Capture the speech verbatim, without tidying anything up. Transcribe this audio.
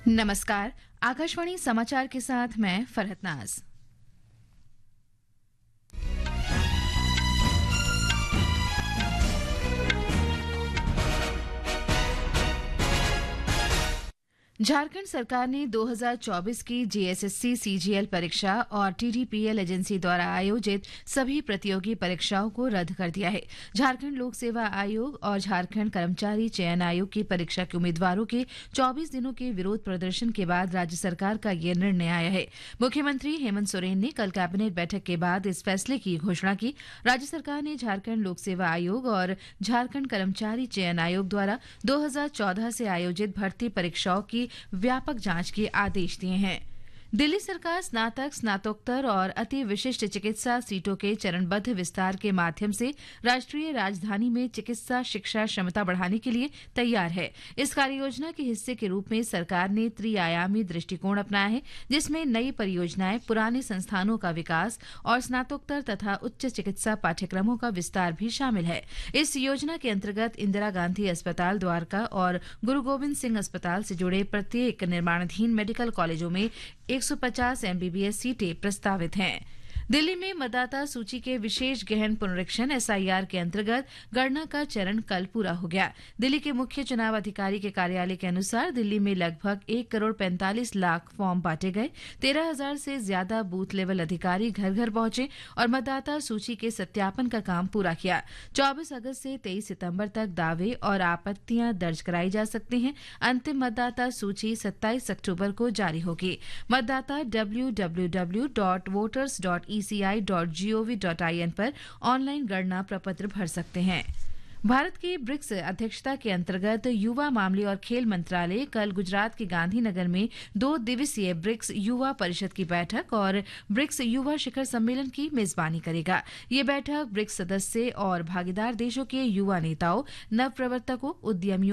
नमस्कार। आकाशवाणी समाचार के साथ मैं फरहत नाज। झारखंड सरकार ने दो हज़ार चौबीस की जेएसएससी सीजीएल परीक्षा और टीडीपीएल एजेंसी द्वारा आयोजित सभी प्रतियोगी परीक्षाओं को रद्द कर दिया है। झारखंड लोक सेवा आयोग और झारखंड कर्मचारी चयन आयोग की परीक्षा के उम्मीदवारों के चौबीस दिनों के विरोध प्रदर्शन के बाद राज्य सरकार का यह निर्णय आया है। मुख्यमंत्री हेमंत सोरेन ने कल कैबिनेट बैठक के बाद इस फैसले की घोषणा की। राज्य सरकार ने झारखंड लोक सेवा आयोग और झारखंड कर्मचारी चयन आयोग द्वारा दो हज़ार चौदह से आयोजित भर्ती परीक्षाओं की व्यापक जांच के आदेश दिए हैं। दिल्ली सरकार स्नातक, स्नातकोत्तर और अति विशिष्ट चिकित्सा सीटों के चरणबद्ध विस्तार के माध्यम से राष्ट्रीय राजधानी में चिकित्सा शिक्षा क्षमता बढ़ाने के लिए तैयार है। इस कार्ययोजना के हिस्से के रूप में सरकार ने त्रिआयामी दृष्टिकोण अपनाया है, जिसमें नई परियोजनाएं, पुराने संस्थानों का विकास और स्नातकोत्तर तथा उच्च चिकित्सा पाठ्यक्रमों का विस्तार भी शामिल है। इस योजना के अंतर्गत इंदिरा गांधी अस्पताल द्वारका और गुरु गोविंद सिंह अस्पताल से जुड़े प्रत्येक निर्माणाधीन मेडिकल कॉलेजों में एक सौ पचास एमबीबीएस सीटें प्रस्तावित हैं। दिल्ली में मतदाता सूची के विशेष गहन पुनरीक्षण एसआईआर के अंतर्गत गणना का चरण कल पूरा हो गया। दिल्ली के मुख्य चुनाव अधिकारी के कार्यालय के अनुसार दिल्ली में लगभग एक करोड़ पैंतालीस लाख फॉर्म बांटे गए। तेरह हजार से ज्यादा बूथ लेवल अधिकारी घर घर पहुंचे और मतदाता सूची के सत्यापन का काम पूरा किया। चौबीस अगस्त से तेईस सितंबर तक दावे और आपत्तियां दर्ज कराई जा सकती हैं। अंतिम मतदाता सूची सत्ताईस अक्टूबर को जारी होगी। मतदाता W W W dot voters dot E C I dot G O V dot I N पर ऑनलाइन गणना प्रपत्र भर सकते हैं। भारत की ब्रिक्स अध्यक्षता के अंतर्गत युवा मामले और खेल मंत्रालय कल गुजरात के गांधीनगर में दो दिवसीय ब्रिक्स युवा परिषद की बैठक और ब्रिक्स युवा शिखर सम्मेलन की मेजबानी करेगा। ये बैठक ब्रिक्स सदस्य और भागीदार देशों के युवा नेताओं, नवप्रवर्तकों, उद्यमियों